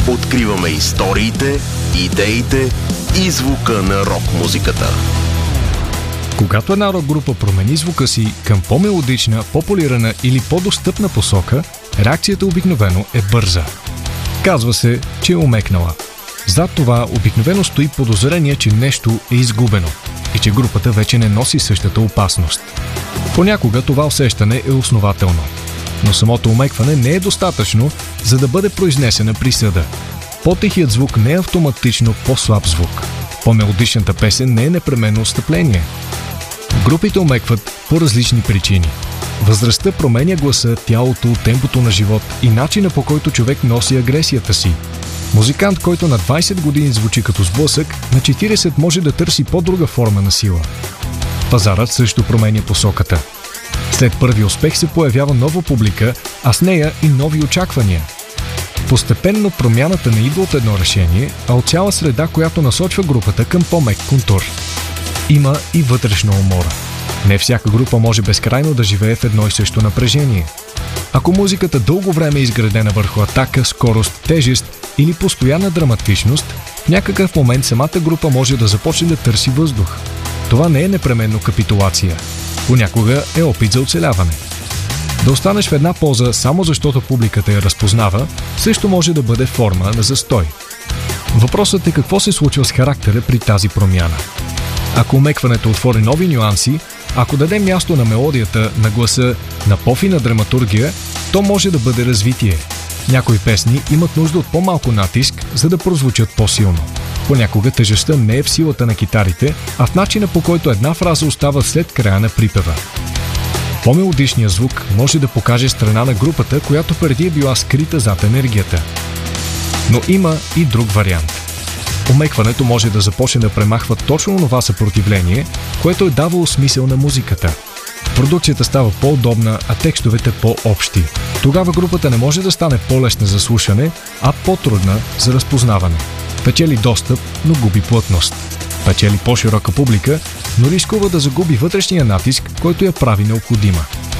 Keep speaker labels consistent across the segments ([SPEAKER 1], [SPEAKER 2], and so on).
[SPEAKER 1] Откриваме историите, идеите и звука на рок-музиката.
[SPEAKER 2] Когато една рок-група промени звука си към по-мелодична, по-полирана или по-достъпна посока, реакцията обикновено е бърза. Казва се, че е омекнала. Зад това обикновено стои подозрение, че нещо е изгубено и че групата вече не носи същата опасност. Понякога това усещане е основателно, но самото омекване не е достатъчно, за да бъде произнесена присъда. По-тихият звук не е автоматично по-слаб звук. По-мелодичната песен не е непременно отстъпление. Групите омекват по различни причини. Възрастта променя гласа, тялото, темпото на живот и начина, по който човек носи агресията си. Музикант, който на 20 години звучи като сблъсък, на 40 може да търси по-друга форма на сила. Пазарът също променя посоката. След първи успех се появява нова публика, а с нея и нови очаквания. Постепенно промяната не идва от едно решение, а от цяла среда, която насочва групата към по-мек контур. Има и вътрешна умора. Не всяка група може безкрайно да живее в едно и също напрежение. Ако музиката дълго време е изградена върху атака, скорост, тежест или постоянна драматичност, в някакъв момент самата група може да започне да търси въздух. Това не е непременно капитулация. Понякога е опит за оцеляване. Да останеш в една поза само защото публиката я разпознава, също може да бъде форма на застой. Въпросът е какво се случва с характера при тази промяна. Ако омекването отвори нови нюанси, ако даде място на мелодията, на гласа, на по-фина драматургия, то може да бъде развитие. Някои песни имат нужда от по-малко натиск, за да прозвучат по-силно. Понякога тежестта не е в силата на китарите, а в начина, по който една фраза остава след края на припева. По-мелодичният звук може да покаже страна на групата, която преди е била скрита зад енергията. Но има и друг вариант. Омекването може да започне да премахва точно това съпротивление, което е давало смисъл на музиката. Продукцията става по-удобна, а текстовете по-общи. Тогава групата не може да стане по-лесна за слушане, а по-трудна за разпознаване. Печели достъп, но губи плътност. Печели по-широка публика, но рискува да загуби вътрешния натиск, който я прави необходима.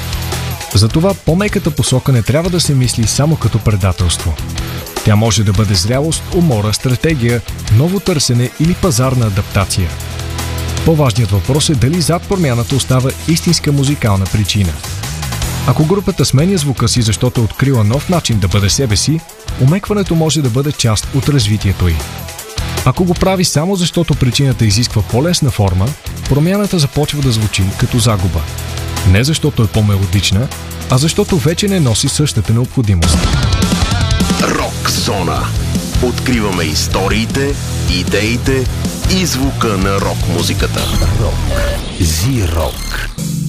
[SPEAKER 2] Затова по-меката посока не трябва да се мисли само като предателство. Тя може да бъде зрялост, умора, стратегия, ново търсене или пазарна адаптация. По-важният въпрос е дали зад промяната остава истинска музикална причина. Ако групата сменя звука си, защото е открила нов начин да бъде себе си, омекването може да бъде част от развитието й. Ако го прави само защото причината изисква по-лесна форма, промяната започва да звучи като загуба. Не защото е по-мелодична, а защото вече не носи същата необходимост.
[SPEAKER 1] Рок зона. Откриваме историите, идеите и звука на рок-музиката. Рок. Зи-рок.